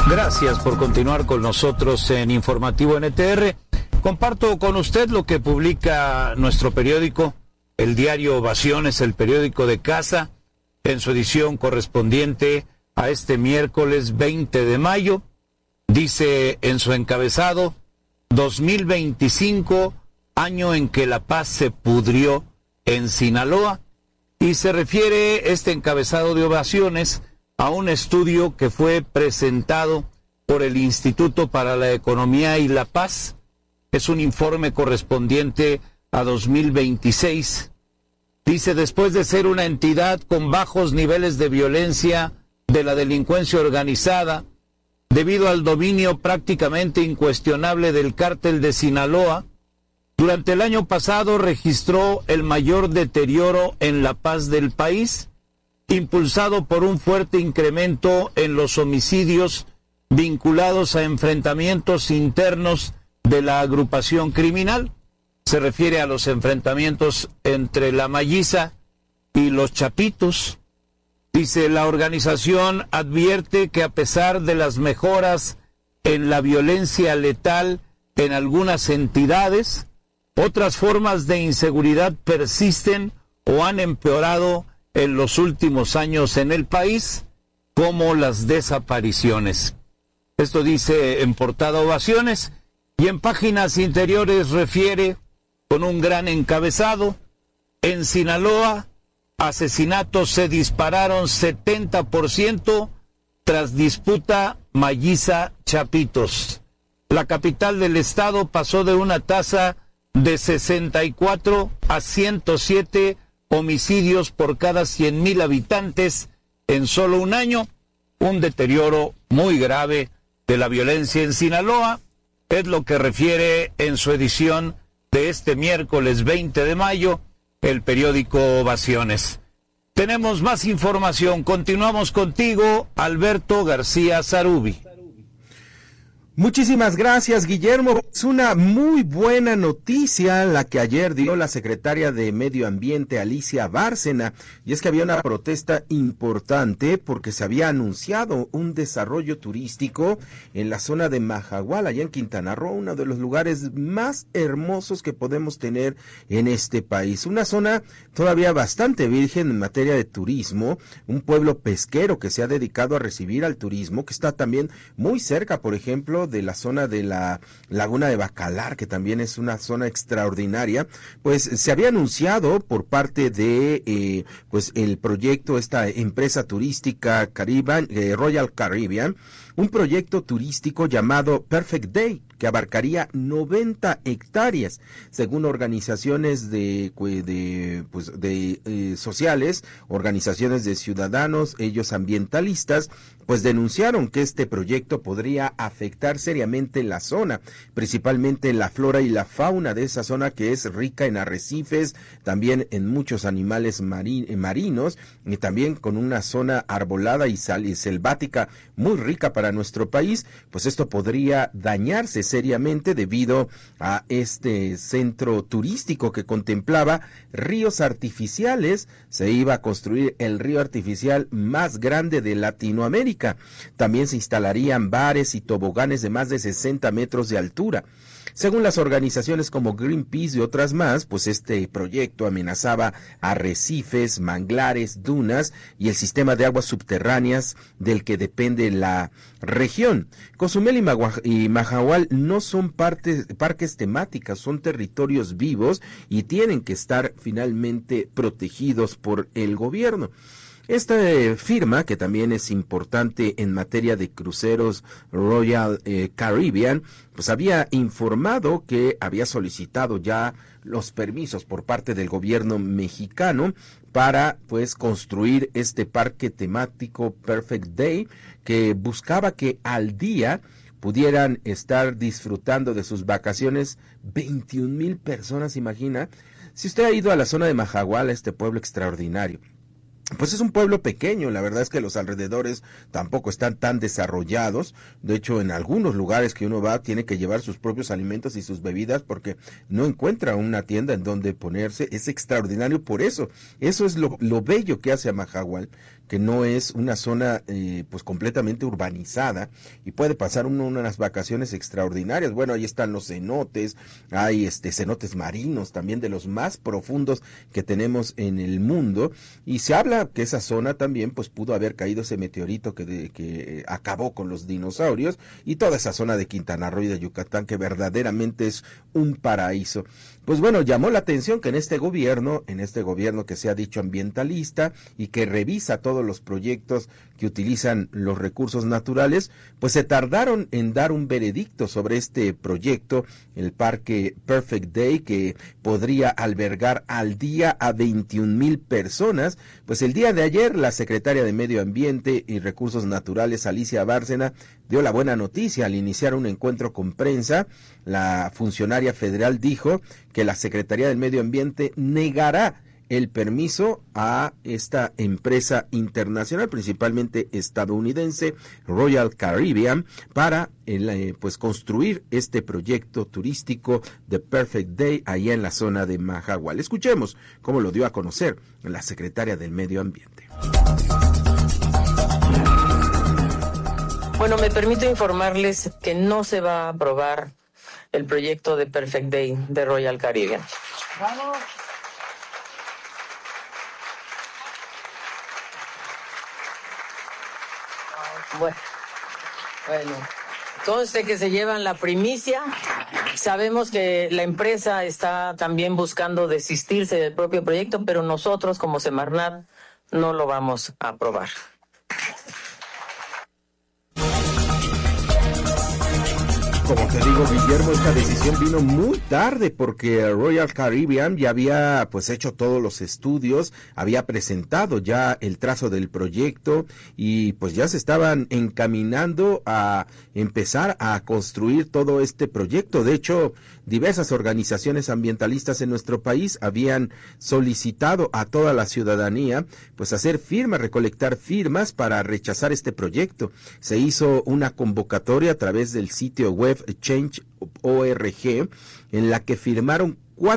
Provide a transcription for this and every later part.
Gracias por continuar con nosotros en Informativo NTR. Comparto con usted lo que publica nuestro periódico, el diario Ovaciones, el periódico de casa, en su edición correspondiente a este miércoles 20 de mayo. Dice en su encabezado, 2025, año en que la paz se pudrió en Sinaloa, y se refiere este encabezado de Ovaciones a un estudio que fue presentado por el Instituto para la Economía y la Paz. Es un informe correspondiente a 2026. Dice, después de ser una entidad con bajos niveles de violencia de la delincuencia organizada, debido al dominio prácticamente incuestionable del cártel de Sinaloa, durante el año pasado registró el mayor deterioro en la paz del país, impulsado por un fuerte incremento en los homicidios vinculados a enfrentamientos internos de la agrupación criminal. Se refiere a los enfrentamientos entre la Malliza y los Chapitos. Dice, la organización advierte que a pesar de las mejoras en la violencia letal en algunas entidades, otras formas de inseguridad persisten o han empeorado en los últimos años en el país, como las desapariciones. Esto dice en portada Ovaciones, y en páginas interiores refiere con un gran encabezado, en Sinaloa, asesinatos se dispararon 70% tras disputa Malliza-Chapitos. La capital del estado pasó de una tasa de 64 a 107 homicidios por cada 100,000 habitantes en solo un año, un deterioro muy grave de la violencia en Sinaloa, es lo que refiere en su edición de este miércoles 20 de mayo el periódico Ovaciones. Tenemos más información, continuamos contigo, Alberto García Zarubi. Muchísimas gracias, Guillermo. Es una muy buena noticia la que ayer dio la secretaria de Medio Ambiente, Alicia Bárcena, y es que había una protesta importante porque se había anunciado un desarrollo turístico en la zona de Majagual, allá en Quintana Roo, uno de los lugares más hermosos que podemos tener en este país. Una zona todavía bastante virgen en materia de turismo, un pueblo pesquero que se ha dedicado a recibir al turismo, que está también muy cerca, por ejemplo, de la zona de la Laguna de Bacalar, que también es una zona extraordinaria. Pues se había anunciado por parte de pues el proyecto, esta empresa turística Royal Caribbean, un proyecto turístico llamado Perfect Day, que abarcaría 90 hectáreas, según organizaciones sociales, organizaciones de ciudadanos, ellos ambientalistas, pues denunciaron que este proyecto podría afectar seriamente la zona, principalmente la flora y la fauna de esa zona, que es rica en arrecifes, también en muchos animales marinos, y también con una zona arbolada y selvática muy rica para nuestro país. Pues esto podría dañarse seriamente debido a este centro turístico que contemplaba ríos artificiales. Se iba a construir el río artificial más grande de Latinoamérica. También se instalarían bares y toboganes de más de 60 metros de altura. Según las organizaciones como Greenpeace y otras más, pues este proyecto amenazaba arrecifes, manglares, dunas y el sistema de aguas subterráneas del que depende la región. Cozumel y Majagual no son parques temáticos, son territorios vivos y tienen que estar finalmente protegidos por el gobierno. Esta firma, que también es importante en materia de cruceros, Royal Caribbean, pues había informado que había solicitado ya los permisos por parte del gobierno mexicano para pues construir este parque temático Perfect Day, que buscaba que al día pudieran estar disfrutando de sus vacaciones 21,000 personas, imagina. Si usted ha ido a la zona de Majagual, a este pueblo extraordinario, pues es un pueblo pequeño, la verdad es que los alrededores tampoco están tan desarrollados. De hecho, en algunos lugares que uno va tiene que llevar sus propios alimentos y sus bebidas porque no encuentra una tienda en donde ponerse. Es extraordinario por eso. Eso es lo bello que hace a Majagual, que no es una zona pues completamente urbanizada y puede pasar unas vacaciones extraordinarias. Bueno, ahí están los cenotes, hay cenotes marinos también de los más profundos que tenemos en el mundo, y se habla que esa zona también pues pudo haber caído ese meteorito que acabó con los dinosaurios, y toda esa zona de Quintana Roo y de Yucatán, que verdaderamente es un paraíso. Pues bueno, llamó la atención que en este gobierno que se ha dicho ambientalista y que revisa todos los proyectos que utilizan los recursos naturales, pues se tardaron en dar un veredicto sobre este proyecto, el Parque Perfect Day, que podría albergar al día a 21,000 personas. Pues el día de ayer, la secretaria de Medio Ambiente y Recursos Naturales, Alicia Bárcena, dio la buena noticia al iniciar un encuentro con prensa. La funcionaria federal dijo que la Secretaría del Medio Ambiente negará el permiso a esta empresa internacional, principalmente estadounidense, Royal Caribbean, para pues construir este proyecto turístico de Perfect Day allá en la zona de Mahahual. Escuchemos cómo lo dio a conocer la secretaria del Medio Ambiente. Bueno, me permito informarles que no se va a aprobar el proyecto de Perfect Day de Royal Caribbean. ¡Vamos! Bueno, conste que se llevan la primicia. Sabemos que la empresa está también buscando desistirse del propio proyecto, pero nosotros como Semarnat no lo vamos a aprobar. Como te digo, Guillermo, esta decisión vino muy tarde porque Royal Caribbean ya había pues hecho todos los estudios, había presentado ya el trazo del proyecto y pues ya se estaban encaminando a empezar a construir todo este proyecto. De hecho, diversas organizaciones ambientalistas en nuestro país habían solicitado a toda la ciudadanía pues hacer firmas, recolectar firmas para rechazar este proyecto. Se hizo una convocatoria a través del sitio web Change.org en la que firmaron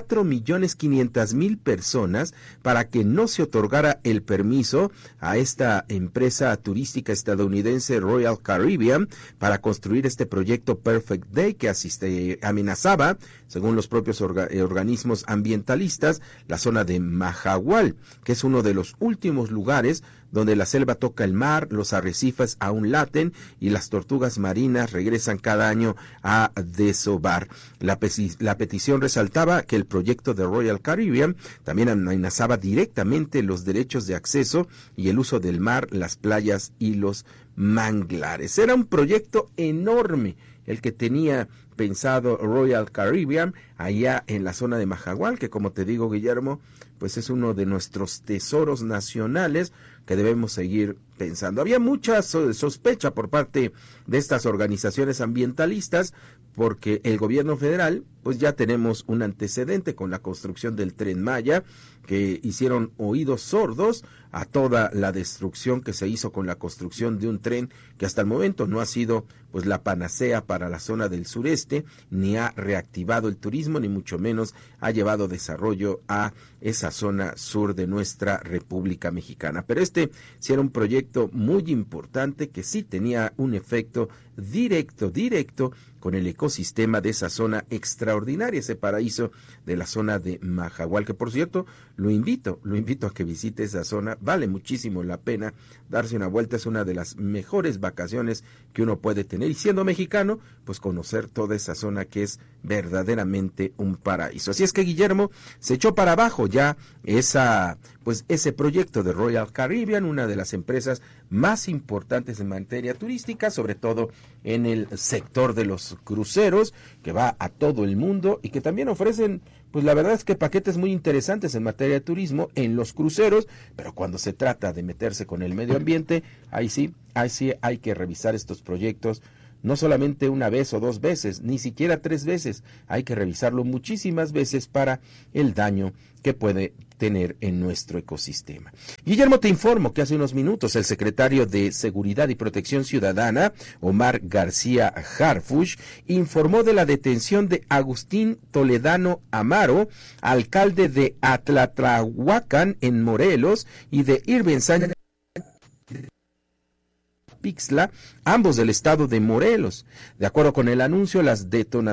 4,500,000 personas para que no se otorgara el permiso a esta empresa turística estadounidense Royal Caribbean para construir este proyecto Perfect Day que amenazaba, según los propios organismos ambientalistas, la zona de Mahahual, que es uno de los últimos lugares donde la selva toca el mar, los arrecifes aún laten y las tortugas marinas regresan cada año a desovar. La petición resaltaba que el proyecto de Royal Caribbean también amenazaba directamente los derechos de acceso y el uso del mar, las playas y los manglares. Era un proyecto enorme el que tenía pensado Royal Caribbean allá en la zona de Mahahual, que como te digo, Guillermo, pues es uno de nuestros tesoros nacionales que debemos seguir pensando. Había mucha sospecha por parte de estas organizaciones ambientalistas porque el gobierno federal, pues ya tenemos un antecedente con la construcción del Tren Maya, que hicieron oídos sordos a toda la destrucción que se hizo con la construcción de un tren que hasta el momento no ha sido pues la panacea para la zona del sureste, ni ha reactivado el turismo, ni mucho menos ha llevado desarrollo a esa zona sur de nuestra República Mexicana. Pero sí era un proyecto muy importante que sí tenía un efecto directo con el ecosistema de esa zona extraordinaria, ese paraíso de la zona de Mahahual, que por cierto lo invito a que visite esa zona. Vale muchísimo la pena darse una vuelta, es una de las mejores vacaciones que uno puede tener, y siendo mexicano, pues conocer toda esa zona que es verdaderamente un paraíso. Así es que Guillermo, se echó para abajo ya ese proyecto de Royal Caribbean, una de las empresas más importantes en materia turística, sobre todo en el sector de los cruceros, que va a todo el mundo y que también ofrecen, pues la verdad es que paquetes muy interesantes en materia de turismo en los cruceros, pero cuando se trata de meterse con el medio ambiente, ahí sí hay que revisar estos proyectos, no solamente una vez o dos veces, ni siquiera 3 veces, hay que revisarlo muchísimas veces para el daño que puede tener en nuestro ecosistema. Guillermo, te informo que hace unos minutos el secretario de Seguridad y Protección Ciudadana, Omar García Harfuch, informó de la detención de Agustín Toledano Amaro, alcalde de Atlatlahuacán en Morelos, y de Irving Sánchez, Yecapixtla, ambos del estado de Morelos. De acuerdo con el anuncio, las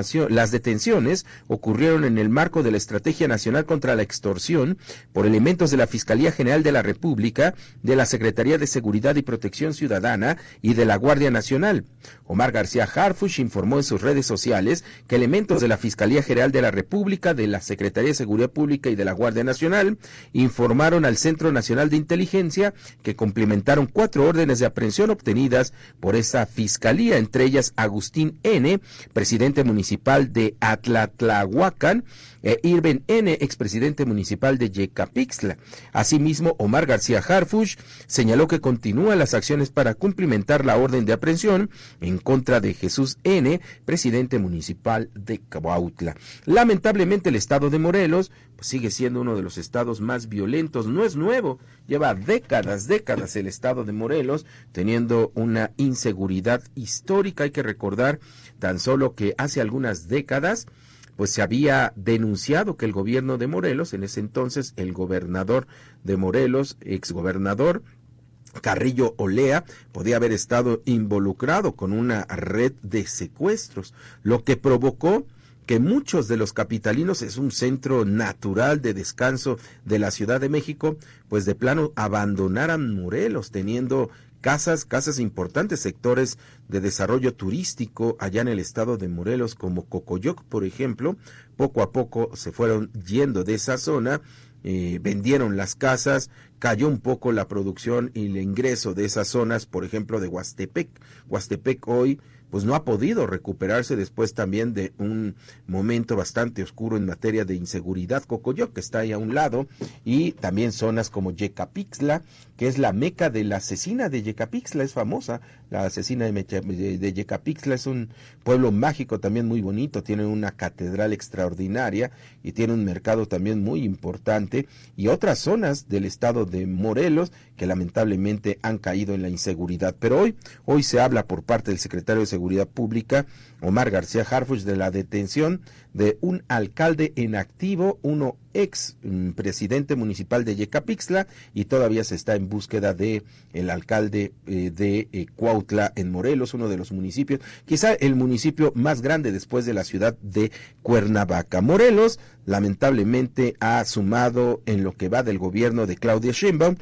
detenciones ocurrieron en el marco de la Estrategia Nacional contra la Extorsión por elementos de la Fiscalía General de la República, de la Secretaría de Seguridad y Protección Ciudadana y de la Guardia Nacional. Omar García Harfuch informó en sus redes sociales que elementos de la Fiscalía General de la República, de la Secretaría de Seguridad Pública y de la Guardia Nacional informaron al Centro Nacional de Inteligencia que cumplimentaron 4 órdenes de aprehensión obtenidas por esa fiscalía, entre ellas Agustín N., presidente municipal de Atlatlahuacán, e Irben N., expresidente municipal de Yecapixtla. Asimismo, Omar García Harfuch señaló que continúan las acciones para cumplimentar la orden de aprehensión en contra de Jesús N., presidente municipal de Cuautla. Lamentablemente, el estado de Morelos pues sigue siendo uno de los estados más violentos. No es nuevo, lleva décadas el estado de Morelos teniendo una inseguridad histórica. Hay que recordar tan solo que hace algunas décadas pues se había denunciado que el gobierno de Morelos, en ese entonces el gobernador de Morelos, exgobernador Carrillo Olea, podía haber estado involucrado con una red de secuestros, lo que provocó que muchos de los capitalinos, es un centro natural de descanso de la Ciudad de México, pues de plano abandonaran Morelos, teniendo casas importantes, sectores de desarrollo turístico allá en el estado de Morelos, como Cocoyoc, por ejemplo. Poco a poco se fueron yendo de esa zona, vendieron las casas, cayó un poco la producción y el ingreso de esas zonas, por ejemplo, de Huastepec. Huastepec hoy pues no ha podido recuperarse después también de un momento bastante oscuro en materia de inseguridad. Cocoyoc, que está ahí a un lado, y también zonas como Yecapixtla, que es la meca de la asesina de Yecapixtla, es famosa, la asesina de Yecapixtla. Es un pueblo mágico también muy bonito, tiene una catedral extraordinaria y tiene un mercado también muy importante, y otras zonas del estado de Morelos que lamentablemente han caído en la inseguridad. Pero hoy se habla por parte del secretario de Seguridad Pública, Omar García Harfuch, de la detención de un alcalde en activo, uno ex presidente municipal de Yecapixtla, y todavía se está en búsqueda de el alcalde de Cuautla en Morelos, uno de los municipios, quizá el municipio más grande después de la ciudad de Cuernavaca. Morelos lamentablemente ha sumado en lo que va del gobierno de Claudia Sheinbaum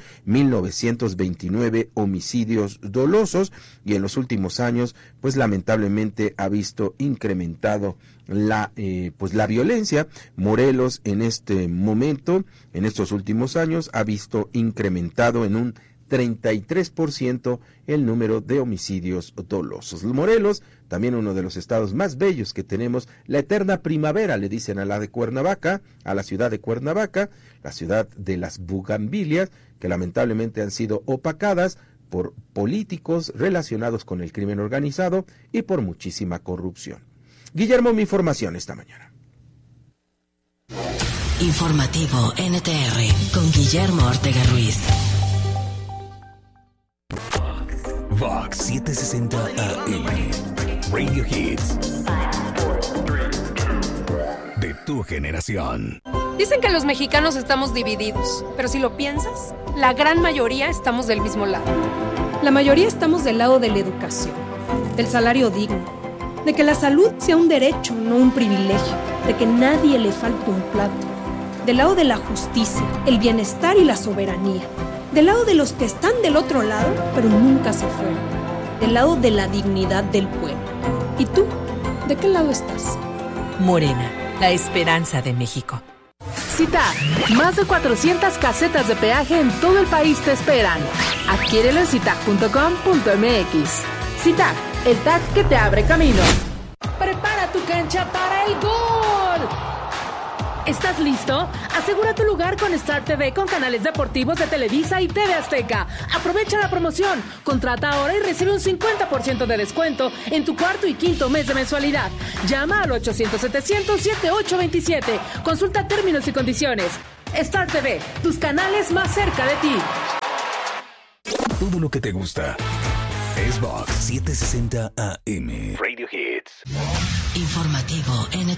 1929 homicidios dolosos, y en los últimos años pues lamentablemente ha visto incrementado la violencia. Morelos en este momento, en estos últimos años, ha visto incrementado en un 33% el número de homicidios dolosos. Morelos, también uno de los estados más bellos que tenemos, la eterna primavera, le dicen a la de Cuernavaca, a la ciudad de Cuernavaca, la ciudad de las bugambilias, que lamentablemente han sido opacadas por políticos relacionados con el crimen organizado y por muchísima corrupción. Guillermo, mi información esta mañana. Informativo NTR con Guillermo Ortega Ruiz. Vox 760 AM. Radio Hits. De tu generación. Dicen que los mexicanos estamos divididos, pero si lo piensas, la gran mayoría estamos del mismo lado. La mayoría estamos del lado de la educación, del salario digno, de que la salud sea un derecho, no un privilegio, de que nadie le falte un plato, del lado de la justicia, el bienestar y la soberanía, del lado de los que están del otro lado, pero nunca se fueron, del lado de la dignidad del pueblo. ¿Y tú? ¿De qué lado estás? Morena, la esperanza de México. CITAG, más de 400 casetas de peaje en todo el país te esperan. Adquiérelo en citag.com.mx. CITAG, el tag que te abre camino. Prepara tu cancha para el gol. ¿Estás listo? Asegura tu lugar con Star TV con canales deportivos de Televisa y TV Azteca. Aprovecha la promoción. Contrata ahora y recibe un 50% de descuento en tu cuarto y quinto mes de mensualidad. Llama al 800-700-7827. Consulta términos y condiciones. Star TV, tus canales más cerca de ti. Todo lo que te gusta es Vox 760 AM. Radio Hits. Informativo NTR.